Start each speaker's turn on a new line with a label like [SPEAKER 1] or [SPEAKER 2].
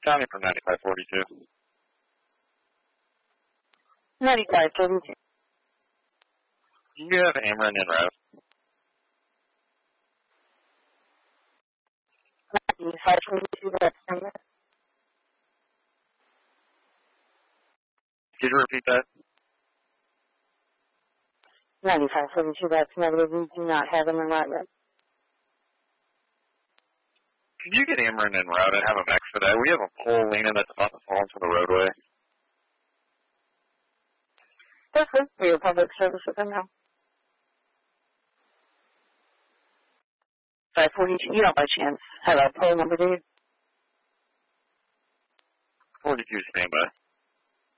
[SPEAKER 1] County from 9542.
[SPEAKER 2] 9542.
[SPEAKER 1] You have Ameren en route.
[SPEAKER 2] 9542, that's number.
[SPEAKER 1] Could you repeat that?
[SPEAKER 2] 9542, that's negative. We do not have them in that route.
[SPEAKER 1] Could you get Ameren en route and have them expedite? We have a pole leaning that's about to fall into the roadway.
[SPEAKER 2] That's good for your public service with them now. 542, you don't by chance have a poll number, do you?
[SPEAKER 1] 42 standby.